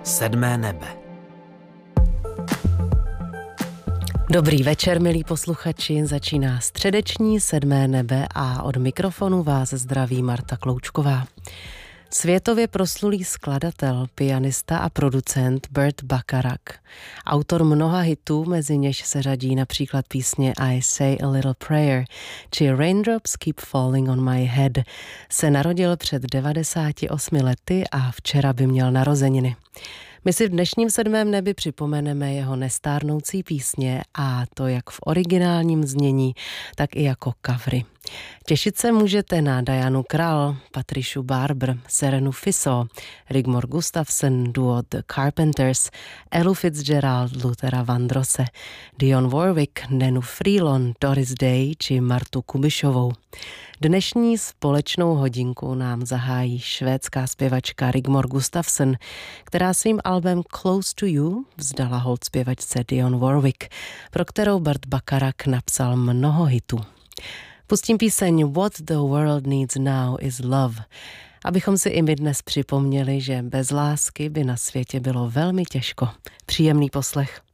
Sedmé nebe. Dobrý večer, milí posluchači, začíná středeční Sedmé nebe a od mikrofonu vás zdraví Marta Kloučková. Světově proslulý skladatel, pianista a producent Burt Bacharach, autor mnoha hitů, mezi něž se řadí například písně I Say a Little Prayer či Raindrops Keep Falling on My Head, se narodil před 98 lety a včera by měl narozeniny. My si v dnešním Sedmém nebi připomeneme jeho nestárnoucí písně, a to jak v originálním znění, tak i jako covery. Těšit se můžete na Dianu Krall, Patricia Barber, Serenu Fiso, Rigmor Gustafsson, duo The Carpenters, Elu Fitzgerald, Luthera Vandrosse, Dionne Warwick, Nenu Freelon, Doris Day či Martu Kubišovou. Dnešní společnou hodinku nám zahájí švédská zpěvačka Rigmor Gustafsson, která svým albem Close to You vzdala hold zpěvačce Dionne Warwick, pro kterou Burt Bacharach napsal mnoho hitů. Pustím píseň What the World Needs Now is Love, abychom si i my dnes připomněli, že bez lásky by na světě bylo velmi těžko. Příjemný poslech.